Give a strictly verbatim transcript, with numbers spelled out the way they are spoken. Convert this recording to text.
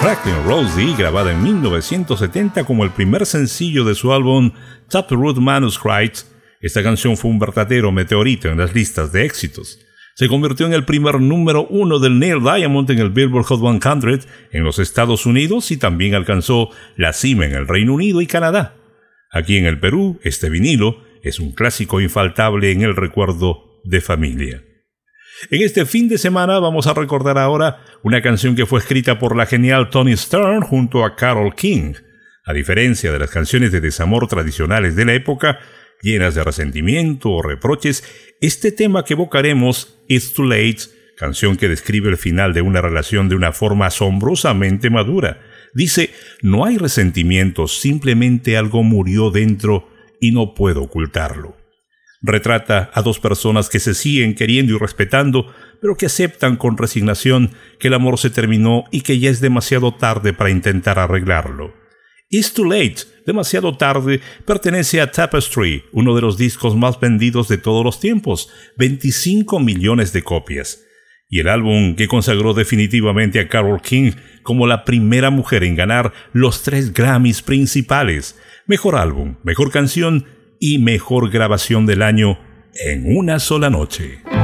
Franklin Rosie, grabada en mil novecientos setenta como el primer sencillo de su álbum Taproot Manuscripts. Esta canción fue un verdadero meteorito en las listas de éxitos. Se convirtió en el primer número uno del Neil Diamond en el Billboard Hot cien en los Estados Unidos y también alcanzó la cima en el Reino Unido y Canadá. Aquí en el Perú, este vinilo es un clásico infaltable en el recuerdo de familia. En este fin de semana vamos a recordar ahora una canción que fue escrita por la genial Toni Stern junto a Carole King. A diferencia de las canciones de desamor tradicionales de la época, llenas de resentimiento o reproches, este tema que evocaremos, It's Too Late, canción que describe el final de una relación de una forma asombrosamente madura. Dice, no hay resentimiento, simplemente algo murió dentro y no puedo ocultarlo. Retrata a dos personas que se siguen queriendo y respetando, pero que aceptan con resignación que el amor se terminó y que ya es demasiado tarde para intentar arreglarlo. It's Too Late, demasiado tarde, pertenece a Tapestry, uno de los discos más vendidos de todos los tiempos, veinticinco millones de copias. Y el álbum que consagró definitivamente a Carole King como la primera mujer en ganar los tres Grammys principales, mejor álbum, mejor canción y mejor grabación del año en una sola noche.